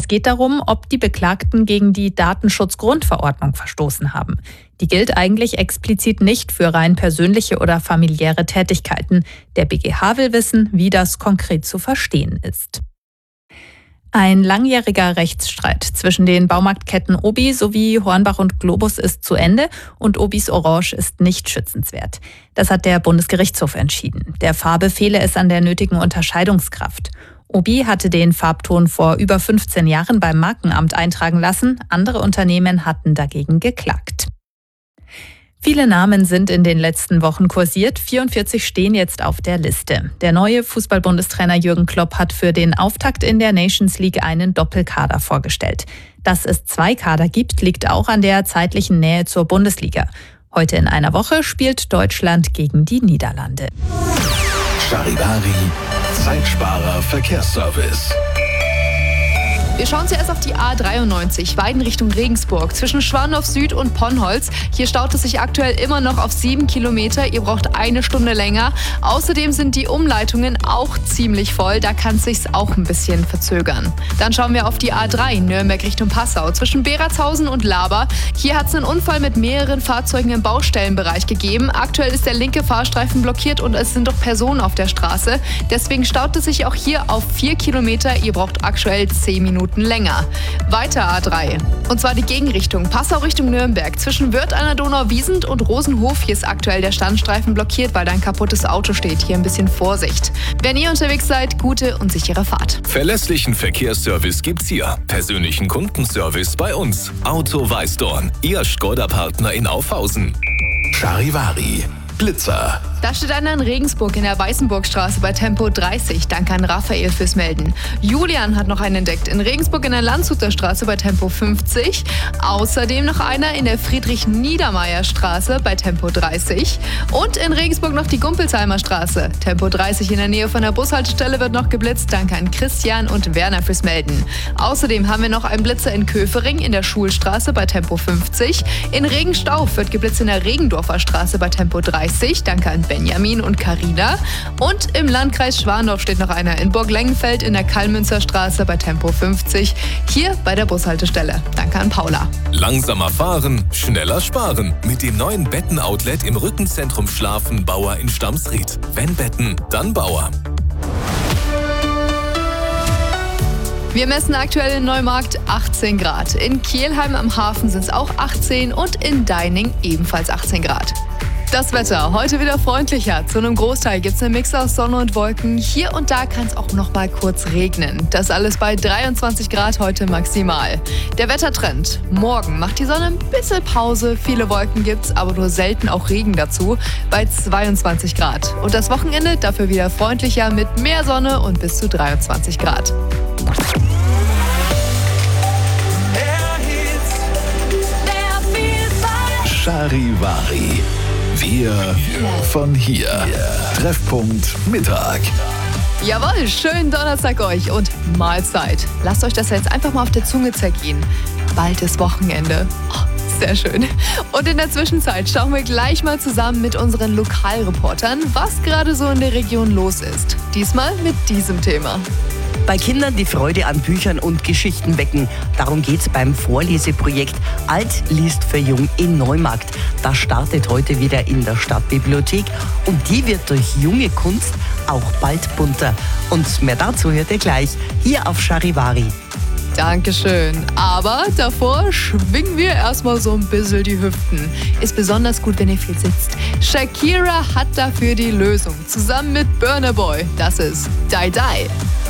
Es geht darum, ob die Beklagten gegen die Datenschutzgrundverordnung verstoßen haben. Die gilt eigentlich explizit nicht für rein persönliche oder familiäre Tätigkeiten. Der BGH will wissen, wie das konkret zu verstehen ist. Ein langjähriger Rechtsstreit zwischen den Baumarktketten Obi sowie Hornbach und Globus ist zu Ende und Obis Orange ist nicht schützenswert. Das hat der Bundesgerichtshof entschieden. Der Farbe fehle es an der nötigen Unterscheidungskraft. Obi hatte den Farbton vor über 15 Jahren beim Markenamt eintragen lassen. Andere Unternehmen hatten dagegen geklagt. Viele Namen sind in den letzten Wochen kursiert. 44 stehen jetzt auf der Liste. Der neue Fußball-Bundestrainer Jürgen Klopp hat für den Auftakt in der Nations League einen Doppelkader vorgestellt. Dass es 2 Kader gibt, liegt auch an der zeitlichen Nähe zur Bundesliga. Heute in einer Woche spielt Deutschland gegen die Niederlande. Charivari, Zeitsparer Verkehrsservice. Wir schauen zuerst auf die A93, Weiden Richtung Regensburg, zwischen Schwandorf Süd und Ponnholz. Hier staut es sich aktuell immer noch auf 7 Kilometer. Ihr braucht 1 Stunde länger. Außerdem sind die Umleitungen auch ziemlich voll. Da kann es sich auch ein bisschen verzögern. Dann schauen wir auf die A3, Nürnberg Richtung Passau, zwischen Beratshausen und Laber. Hier hat es einen Unfall mit mehreren Fahrzeugen im Baustellenbereich gegeben. Aktuell ist der linke Fahrstreifen blockiert und es sind doch Personen auf der Straße. Deswegen staut es sich auch hier auf 4 Kilometer. Ihr braucht aktuell 10 Minuten länger. Weiter A3. Und zwar die Gegenrichtung. Passau Richtung Nürnberg. Zwischen Wörth an der Donau-Wiesent und Rosenhof. Hier ist aktuell der Standstreifen blockiert, weil da ein kaputtes Auto steht. Hier ein bisschen Vorsicht. Wenn ihr unterwegs seid, gute und sichere Fahrt. Verlässlichen Verkehrsservice gibt's hier. Persönlichen Kundenservice bei uns. Auto Weißdorn. Ihr Škoda-Partner in Aufhausen. Charivari. Blitzer. Da steht einer in Regensburg in der Weißenburgstraße bei Tempo 30. Danke an Raphael fürs Melden. Julian hat noch einen entdeckt in Regensburg in der Landshuter Straße bei Tempo 50. Außerdem noch einer in der Friedrich-Niedermeyer-Straße bei Tempo 30. Und in Regensburg noch die Gumpelsheimer Straße. Tempo 30 in der Nähe von der Bushaltestelle wird noch geblitzt. Danke an Christian und Werner fürs Melden. Außerdem haben wir noch einen Blitzer in Köfering in der Schulstraße bei Tempo 50. In Regenstauf wird geblitzt in der Regendorfer Straße bei Tempo 30. Danke an Benjamin und Carina. Und im Landkreis Schwandorf steht noch einer in Burg-Lengenfeld in der Kallmünzer Straße bei Tempo 50. Hier bei der Bushaltestelle. Danke an Paula. Langsamer fahren, schneller sparen. Mit dem neuen Betten-Outlet im Rückenzentrum Schlafen Bauer in Stamsried. Wenn Betten, dann Bauer. Wir messen aktuell in Neumarkt 18 Grad. In Kelheim am Hafen sind es auch 18 und in Deining ebenfalls 18 Grad. Das Wetter, heute wieder freundlicher. Zu einem Großteil gibt es einen Mix aus Sonne und Wolken. Hier und da kann es auch noch mal kurz regnen. Das alles bei 23 Grad heute maximal. Der Wettertrend. Morgen macht die Sonne ein bisschen Pause. Viele Wolken gibt's, aber nur selten auch Regen dazu. Bei 22 Grad. Und das Wochenende dafür wieder freundlicher mit mehr Sonne und bis zu 23 Grad. Charivari. Wir von hier. Treffpunkt Mittag. Jawohl, schönen Donnerstag euch und Mahlzeit. Lasst euch das jetzt einfach mal auf der Zunge zergehen. Bald ist Wochenende. Oh, sehr schön. Und in der Zwischenzeit schauen wir gleich mal zusammen mit unseren Lokalreportern, was gerade so in der Region los ist. Diesmal mit diesem Thema. Bei Kindern die Freude an Büchern und Geschichten wecken. Darum geht's beim Vorleseprojekt Alt liest für Jung in Neumarkt. Das startet heute wieder in der Stadtbibliothek und die wird durch junge Kunst auch bald bunter. Und mehr dazu hört ihr gleich hier auf Charivari. Dankeschön. Aber davor schwingen wir erstmal so ein bisschen die Hüften. Ist besonders gut, wenn ihr viel sitzt. Shakira hat dafür die Lösung. Zusammen mit Burna Boy. Das ist Die Die.